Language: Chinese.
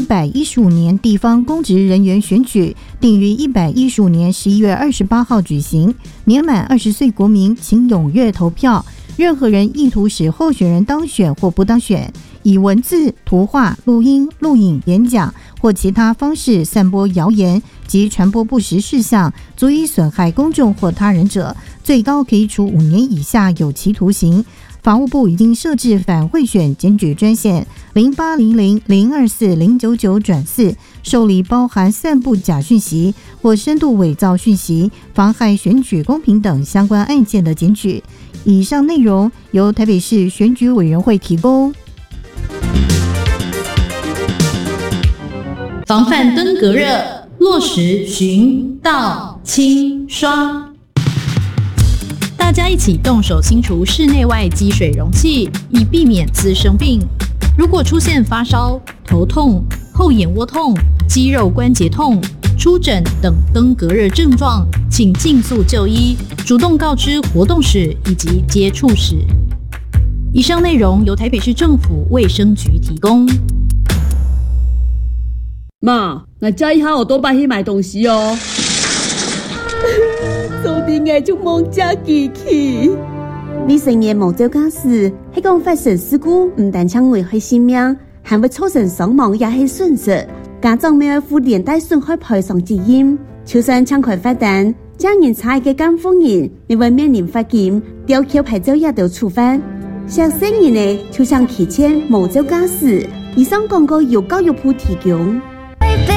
115年地方公职人员选举定于115年11月28号举行，年满20岁国民请踊跃投票。任何人意图使候选人当选或不当选，以文字、图画、录音、录影、演讲或其他方式散播谣言及传播不实事项，足以损害公众或他人者，最高可以处5年以下有期徒刑。法务部已经设置反贿选检举专线0800-024-099-4，受理包含散布假讯息或深度伪造讯息、妨害选举公平等相关案件的检举。以上内容由台北市选举委员会提供。 防范登革热，落实巡倒清刷。大家一起动手清除室内外积水容器，以避免滋生病。如果出现发烧、头痛、后眼窝痛、肌肉关节痛、出疹等登革热症状，请尽速就医，主动告知活动史以及接触史。以上内容由台北市政府卫生局提供。 妈，我这一下我多摆去买东西哦。早点我就忙家机器。 你成日忙做家事，迄讲发生事故，唔但将危害性命，还会造成伤亡也是损失。家长没有负连带损害赔偿责任，就算抢快罚单，将人差嘅监护人，你会面临罚金、吊销牌照也得处罚。想生意呢，就像提前忙做家事。以上广告由教育部提供。